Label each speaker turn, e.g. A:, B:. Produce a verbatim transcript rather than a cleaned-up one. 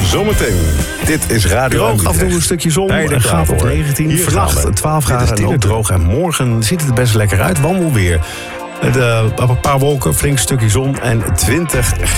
A: zometeen. Dit is Radio
B: Droog, af en toe een stukje zon.
A: Nee,
B: Een graad of negentien.
A: Hier
B: Vannacht twaalf graden en ook droog. En morgen ziet het er best lekker uit. Wandelweer. De, een paar wolken, flink stukje zon en twintig